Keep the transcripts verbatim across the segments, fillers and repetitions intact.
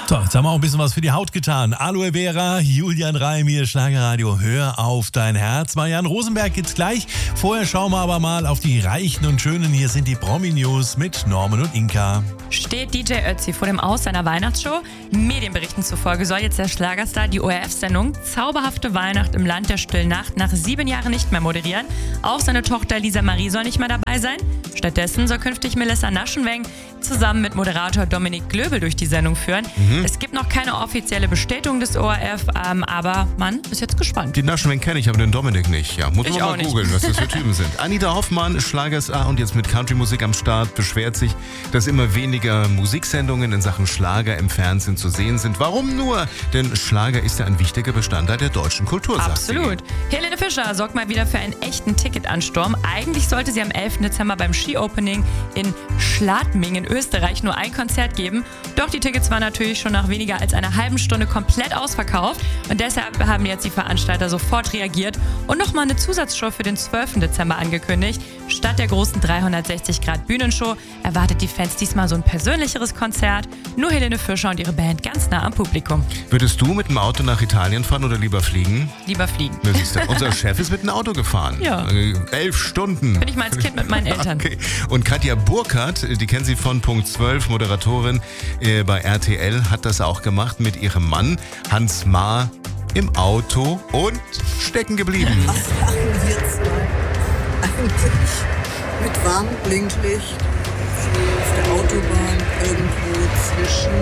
So, jetzt haben wir auch ein bisschen was für die Haut getan. Aloe Vera, Julian Reim hier, Schlagerradio, hör auf dein Herz. Marianne Rosenberg geht's gleich. Vorher schauen wir aber mal auf die Reichen und Schönen. Hier sind die Promi-News mit Norman und Inka. Steht D J Ötzi vor dem Aus seiner Weihnachtsshow? Medienberichten zufolge soll jetzt der Schlagerstar die O R F-Sendung Zauberhafte Weihnacht im Land der stillen Nacht nach sieben Jahren nicht mehr moderieren. Auch seine Tochter Lisa Marie soll nicht mehr dabei sein. Stattdessen soll künftig Melissa Naschenweng zusammen mit Moderator Dominik Glöbel durch die Sendung führen. Mhm. Es gibt noch keine offizielle Bestätigung des O R F, ähm, aber man ist jetzt gespannt. Die Naschenweng kenne ich, aber den Dominik nicht. Ja, muss ich man mal googeln, was das für Typen sind. Anita Hoffmann, Schlagerstar und jetzt mit Country-Musik am Start, beschwert sich, dass immer weniger Musiksendungen in Sachen Schlager im Fernsehen zu sehen sind. Warum nur? Denn Schlager ist ja ein wichtiger Bestandteil der deutschen Kultur, sagt sie. Absolut. Helene Fischer sorgt mal wieder für einen echten Ticketansturm. Eigentlich sollte sie am elften Dezember beim Ski-Opening in Schladming in Österreich nur ein Konzert geben. Doch die Tickets waren natürlich schon nach weniger als einer halben Stunde komplett ausverkauft. Und deshalb haben jetzt die Veranstalter sofort reagiert und nochmal eine Zusatzshow für den zwölften Dezember angekündigt. Statt der großen dreihundertsechzig Grad Bühnenshow erwartet die Fans diesmal so ein persönlicheres Konzert. Nur Helene Fischer und ihre Band ganz nah am Publikum. Würdest du mit dem Auto nach Italien fahren oder lieber fliegen? Lieber fliegen. Ja, siehst du, unser Chef ist mit dem Auto gefahren. Ja. Äh, elf Stunden. Bin ich mal als Kind mit meinen Eltern. Okay. Und Katja Burkhardt, die kennen Sie von Punkt zwölf, Moderatorin äh, bei R T L, hat das auch gemacht mit ihrem Mann Hans Maar im Auto und stecken geblieben. Was machen wir zwei eigentlich mit warmem Blinklicht auf der Autobahn irgendwo zwischen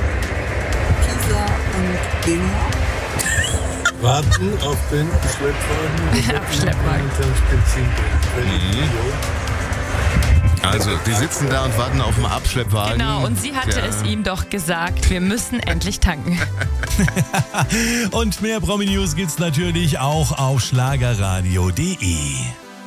Pisa und Genua? Warten auf den Schleppwagen. Schleppwagen. Mhm. Also, die sitzen da und warten auf den Abschleppwagen. Genau, und sie hatte ja. es ihm doch gesagt, wir müssen endlich tanken. Und mehr Promi-News gibt's natürlich auch auf schlagerradio punkt de.